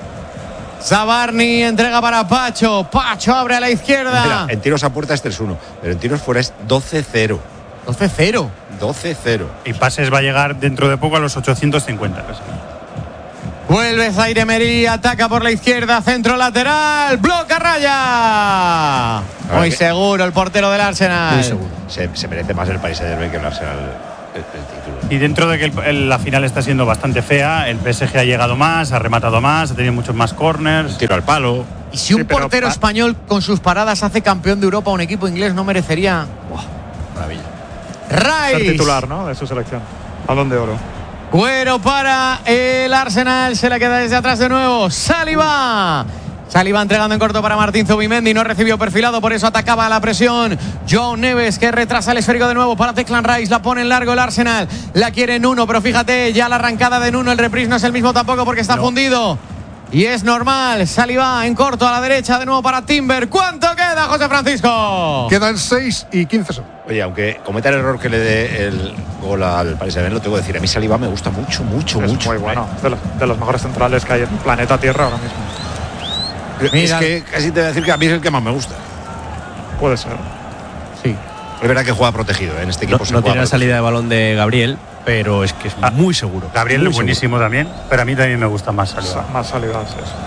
Zabarni entrega para Pacho. Pacho abre a la izquierda. Mira, en tiros a puerta es tres uno, pero en tiros fuera es doce cero. doce cero. doce cero. Y pases va a llegar dentro de poco a los ochocientos cincuenta. Casi. Vuelve Zaire Emery, ataca por la izquierda, centro lateral, bloca raya. Muy que- seguro el portero del Arsenal. Muy seguro. Se, se merece más el Paris Saint-Germain que el Arsenal el, el título. Y dentro de que el- el- la final está siendo bastante fea, el P S G ha llegado más, ha rematado más, ha tenido muchos más corners. Tiro al palo. Y si un Sí, pero portero pa- español con sus paradas hace campeón de Europa, un equipo inglés no merecería. Maravilla. Ser Rice. titular, ¿no? De su selección. Balón de oro. Cuero para el Arsenal, se la queda desde atrás de nuevo. Saliba. Saliba entregando en corto para Martín Zubimendi, no recibió perfilado, por eso atacaba a la presión. Joao Neves que retrasa el esférico de nuevo para Declan Rice, la pone en largo el Arsenal, la quiere Nuno, pero fíjate, ya la arrancada de Nuno, el reprise no es el mismo tampoco porque está No. fundido. Y es normal, Saliba en corto a la derecha de nuevo para Timber. ¿Cuánto queda, José Francisco? Quedan seis y quince segundos. Oye, aunque cometa el error que le dé el gol al Paris Saint-Germain, lo tengo que decir. A mí Saliba me gusta mucho, mucho, Es mucho. muy bueno. De los, de los mejores centrales que hay en el planeta Tierra ahora mismo. Mira. Es que casi te voy a decir que a mí es el que más me gusta. Puede ser. Sí. Es verdad que juega protegido, ¿eh? En este No, equipo se no juega tiene la protegido. salida de balón de Gabriel, pero es que es Ah, muy seguro. Gabriel Muy es buenísimo también, pero a mí también me gusta más Saliba. Sa- Más salida, sí, sí.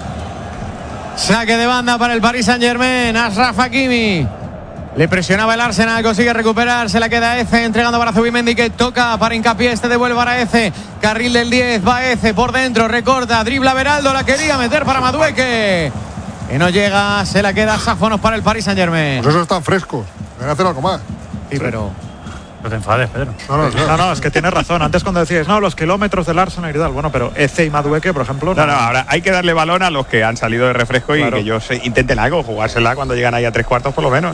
Saque de banda para el Paris Saint-Germain. Ashraf Hakimi. Le presionaba el Arsenal, consigue recuperar. Se la queda Eze, entregando para Zubimendi, que toca para hincapié. Este devuelve para Eze. Carril del diez, va Eze por dentro, recorta, dribla Beraldo, la quería meter para Madueque. Que no llega, se la queda Safonov para el Paris Saint-Germain. Pues esos están frescos. Deben hacer algo más. Sí, pero. No te enfades, Pedro. No, no, no. No, no, es que tienes razón. Antes cuando decías, no, los kilómetros del Arsenal y tal. Bueno, pero Eze y Madueque, por ejemplo. No, no, ahora hay que darle balón a los que han salido de refresco y Claro. que ellos eh, intenten algo, jugársela cuando llegan ahí a tres cuartos por lo menos.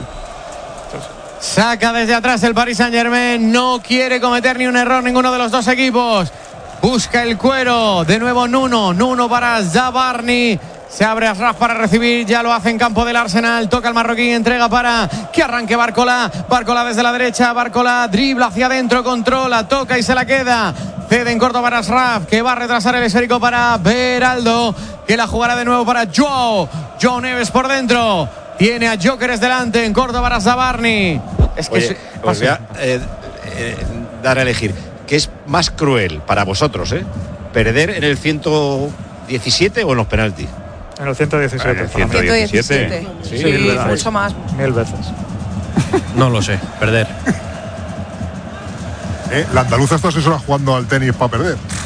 Saca desde atrás el Paris Saint-Germain. No quiere cometer ni un error ninguno de los dos equipos. Busca el cuero. De nuevo Nuno. Nuno para Zabarni. Se abre Ashraf para recibir. Ya lo hace en campo del Arsenal. Toca el marroquí. Entrega para que arranque Barcola. Barcola desde la derecha. Barcola dribla hacia adentro. Controla. Toca y se la queda. Cede en corto para Ashraf, que va a retrasar el esférico para Beraldo, que la jugará de nuevo para Joao. Joao Neves por dentro. Tiene a Jokeres delante. En corto para Zabarni. Es que Oye, se- os voy a eh, eh, dar a elegir. ¿Qué es más cruel para vosotros, eh? ¿Perder en el ciento diecisiete o en los penaltis? En el ciento diecisiete. En el para mí. ciento diecisiete. Sí, Sí, mil veces. mucho más. Mil veces. No lo sé, perder. Eh, La andaluza está asesorada jugando al tenis para perder.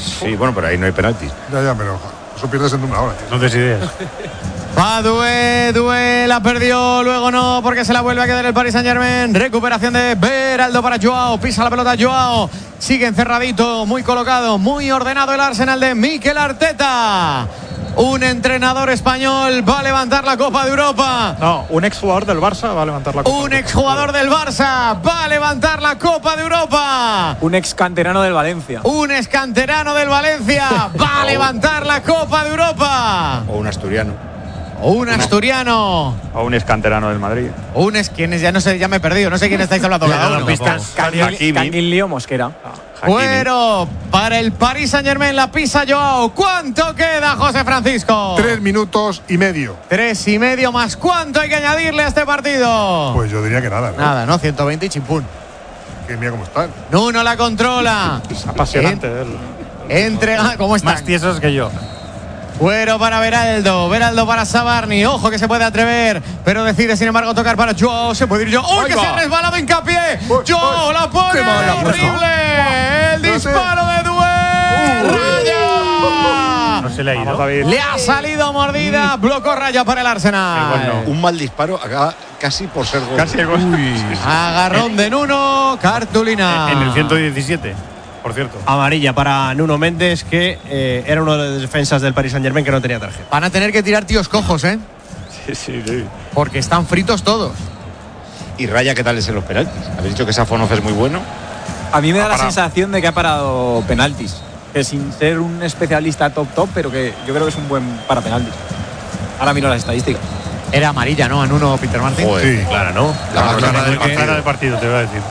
Sí, bueno, pero ahí no hay penaltis. Ya, ya, pero eso pierdes en una hora. No des ideas. Va Doué, Doué la perdió, luego no, porque se la vuelve a quedar el Paris Saint-Germain. Recuperación de Beraldo para Joao, pisa la pelota Joao, sigue encerradito, muy colocado, muy ordenado el Arsenal de Mikel Arteta. Un entrenador español va a levantar la Copa de Europa. No, un exjugador del Barça va a levantar la Copa. Un exjugador del Barça va a levantar la Copa de Europa. Un ex canterano del Valencia. Un ex canterano del Valencia va a levantar la Copa de Europa. O un asturiano. O un asturiano. O un escanterano del Madrid. O un es quien es, ya no sé, ya me he perdido, no sé quién estáis hablando cada uno. Canguilío Mosquera. Bueno, para el Paris Saint-Germain la pisa Joao. ¿Cuánto queda, José Francisco? Tres minutos y medio. Tres y medio más. ¿Cuánto hay que añadirle a este partido? Pues yo diría que nada, ¿no? Nada, ¿no? ciento veinte y chimpún. Que mira cómo están. Nuno la controla. Es apasionante. En, él. Entrega, ¿cómo están? Más tiesos que yo. Fuero para Beraldo, Beraldo para Sabarni, ojo que se puede atrever, pero decide sin embargo tocar para Joao, se puede ir Joao, ¡oh, que se ha resbalado Hincapié! Joao la pone, horrible, el disparo de Doué, Raya. No se le ha ido. Le ha salido mordida, bloco Raya para el Arsenal. Bueno, un mal disparo acaba casi por ser gol. Casi el gol. Agarrón de Nuno, cartulina. En el ciento diecisiete. Por cierto. Amarilla para Nuno Méndez, que eh, era uno de los defensas del Paris Saint-Germain que no tenía tarjeta. Van a tener que tirar tíos cojos, ¿eh? Sí, sí, sí. Porque están fritos todos. ¿Y Raya qué tal es en los penaltis? Habéis dicho que Safonov es muy bueno. A mí me da la sensación de que ha parado penaltis. Que sin ser un especialista top top, pero que yo creo que es un buen para penaltis. Ahora miro las estadísticas. Era amarilla, ¿no? A Nuno Peter Martin. Sí, Clara, ¿no? La más clara del La partido. cara del partido, te voy a decir.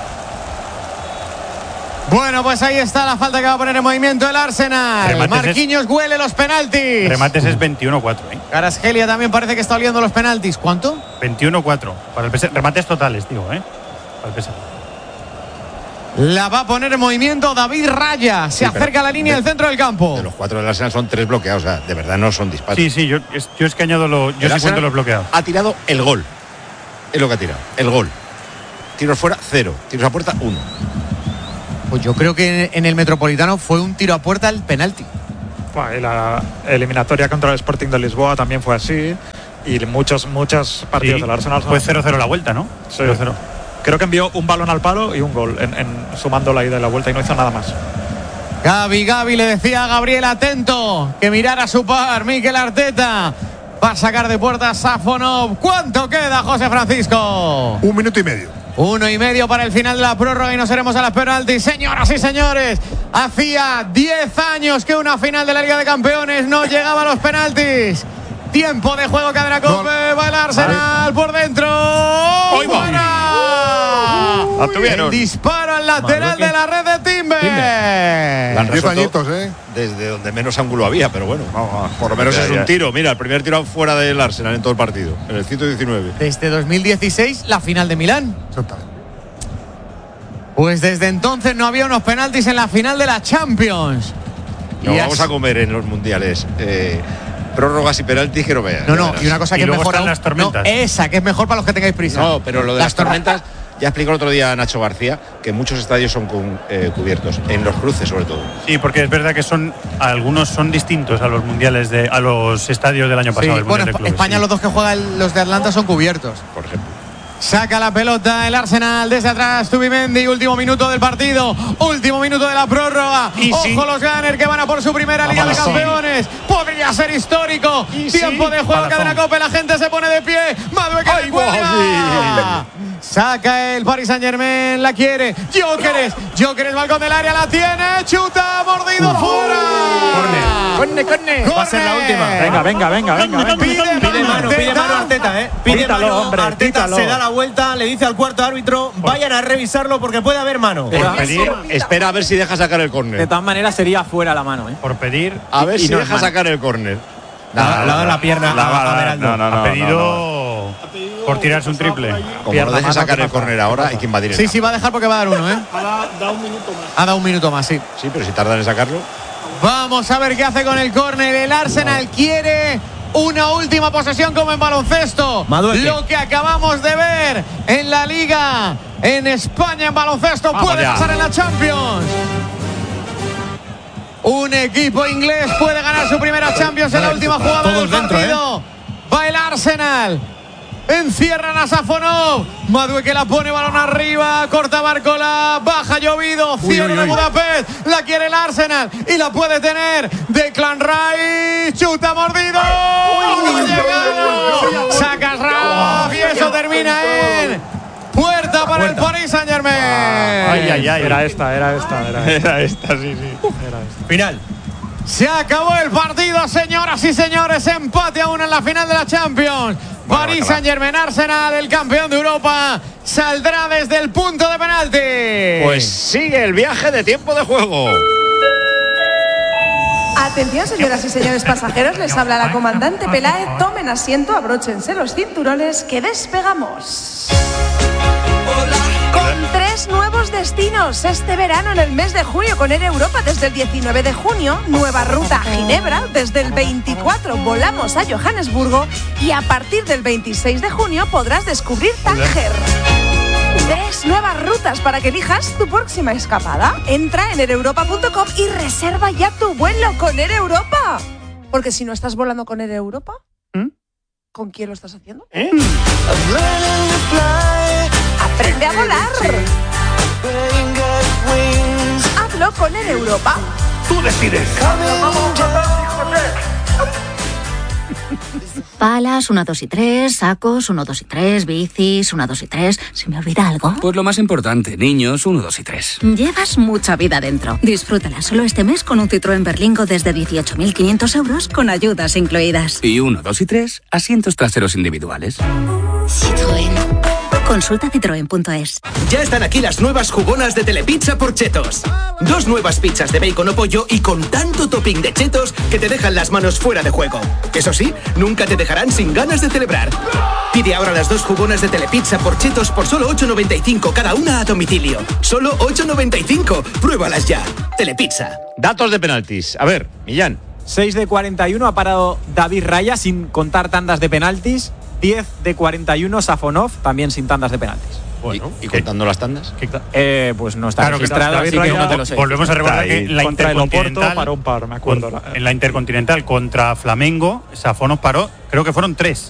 Bueno, pues ahí está la falta que va a poner en movimiento el Arsenal. Remates Marquinhos es... huele los penaltis. Remates es veintiuno cuatro, ¿eh? Carasgelia también parece que está oliendo los penaltis. ¿Cuánto? veintiuno cuatro. Para el P S G. Remates totales, digo, ¿eh? Para el P S G. La va a poner en movimiento David Raya. Se sí, acerca a la línea de, del centro del campo. De los cuatro del Arsenal son tres bloqueados. O sea, de verdad no son disparos. Sí, sí, yo es, yo es que añado lo, yo sí cuento los bloqueados. Ha tirado el gol. Es lo que ha tirado. El gol. Tiros fuera, cero. Tiros a puerta, uno. Pues yo creo que en el Metropolitano fue un tiro a puerta al penalti. Bueno, la eliminatoria contra el Sporting de Lisboa también fue así. Y muchos, muchos partidos sí, del Arsenal. Fue cero cero la vuelta, ¿no? Sí. cero cero. Creo que envió un balón al palo y un gol, en, en, sumando la ida y la vuelta, y no hizo nada más. Gaby, Gaby le decía a Gabriel atento que mirara a su par. Mikel Arteta va a sacar de puerta a Safonov. ¿Cuánto queda, José Francisco? Un minuto y medio. Uno y medio para el final de la prórroga y nos iremos a las penaltis. Señoras y señores, hacía diez años que una final de la Liga de Campeones no llegaba a los penaltis. Tiempo de juego, Cadena Cope, va el Arsenal por dentro. ¡Fuera! La tuvieron. El disparo al lateral de la red de Timber. Diez añitos, ¿eh? Desde donde menos ángulo había, pero bueno, por lo menos ya, es un ya. tiro. Mira, el primer tiro fuera del Arsenal en todo el partido, en el ciento diecinueve. Desde dos mil dieciséis, la final de Milán. Exactamente. Pues desde entonces no había unos penaltis en la final de la Champions. No, y vamos así... a comer en los mundiales. Eh, prórrogas y penaltis que no veas. No, no, y una cosa y que es mejor. Están las tormentas. No, esa, que es mejor para los que tengáis prisa. No, pero lo de las, las tormentas. Ya explicó el otro día Nacho García que muchos estadios son con, eh, cubiertos, en los cruces sobre todo. Sí, porque es verdad que son algunos son distintos a los mundiales de a los estadios del año pasado. Sí, el bueno, de clubes, España sí. Los dos que juegan los de Atlanta son cubiertos. Por ejemplo. Saca la pelota el Arsenal desde atrás. Zubimendi, último minuto del partido, último minuto de la prórroga. Y Ojo sí. los Gunners que van a por su primera Liga de Campeones. Sí. Podría ser histórico. Y Tiempo sí. de juego, Cadena Cope. La gente se pone de pie. Madueque de cuelga. Saca el Paris Saint-Germain, la quiere. Jóqueres, Jóqueres, balcón del área, la tiene. Chuta, mordido, uh, fuera. Corne, corne. Va a ser la última. Venga, venga, venga, venga. venga. Pide, pide mano, pide mano Arteta, eh. Pide Quítalo, mano, hombre, Arteta quítalo. se da la vuelta, le dice al cuarto árbitro, vayan a revisarlo porque puede haber mano. Por pedir, espera a ver si deja sacar el córner. De todas maneras sería fuera la mano, eh. Por pedir. A ver y si no deja sacar el córner. Le ha dado la pierna la, a, la, a Beraldo. no, no, no, ha pedido no, no. por tirarse un triple. Como no deje sacar el córner ahora, hay que invadir el Sí, campo. sí, va a dejar porque va a dar uno, ¿eh? Ha dado un minuto más. Ha dado un minuto más, sí. Sí, pero si tardan en sacarlo. Vamos a ver qué hace con el córner. El Arsenal quiere una última posesión como en baloncesto. Madueque. Lo que acabamos de ver en la Liga, en España en baloncesto, Vamos puede ya. pasar en la Champions. Un equipo inglés puede ganar su primera Champions en la última jugada del partido. Va el Arsenal. Encierran a Safonov. Madueke la pone, balón arriba. Corta Barcola. Baja Llovido. Cierre de Budapest. La quiere el Arsenal. Y la puede tener Declan Rice. Chuta mordido. Llegado. Saca Raf. Y eso termina en puerta para el Paris Saint-Germain. Ay, ay, ay. Era esta, era esta. Era esta, era esta sí, sí. Era esta. Final. Se acabó el partido, señoras y señores. Empate aún en la final de la Champions. Bueno, Paris Saint-Germain, Arsenal, el campeón de Europa, saldrá desde el punto de penalti. Pues sigue el viaje de tiempo de juego. Atención, señoras y señores pasajeros, les habla la comandante Peláez. Tomen asiento, abróchense los cinturones, que despegamos. Con tres nuevos destinos este verano en el mes de junio con Air Europa desde el diecinueve de junio, nueva ruta a Ginebra, desde el veinticuatro volamos a Johannesburgo y a partir del veintiséis de junio podrás descubrir Tánger. Tres nuevas rutas para que elijas tu próxima escapada. Entra en air europa punto com y reserva ya tu vuelo con Air Europa. Porque si no estás volando con Air Europa, ¿Mm? ¿con quién lo estás haciendo? ¿Eh? Aprende a volar. Hazlo con Air Europa. Tú decides. Palas, uno, dos y tres, sacos, uno, dos y tres, bicis, uno, dos y tres. ¿Se me olvida algo? Pues lo más importante, niños, uno, dos y tres. Llevas mucha vida dentro. Disfrútala solo este mes con un Citroën Berlingo desde dieciocho mil quinientos euros con ayudas incluidas. Y uno, dos y tres, asientos traseros individuales. Citroën. Consulta citroen punto es. Ya están aquí las nuevas jugonas de Telepizza por Chetos. Dos nuevas pizzas de bacon o pollo y con tanto topping de chetos que te dejan las manos fuera de juego. Eso sí, nunca te dejarán sin ganas de celebrar. Pide ahora las dos jugonas de Telepizza por Chetos por solo ocho noventa y cinco cada una a domicilio. Solo ocho noventa y cinco. Pruébalas ya. Telepizza. Datos de penaltis. A ver, Millán. seis de cuarenta y uno ha parado David Raya sin contar tandas de penaltis. diez de cuarenta y uno Safonov, también sin tandas de penaltis. Bueno, ¿Y, y contando las tandas? Eh, pues no está claro registrado, que así que no te lo sé. Volvemos a recordar que la contra el Oporto Intercontinental paró un par, me acuerdo. En la Intercontinental contra Flamengo, Safonov paró, creo que fueron tres.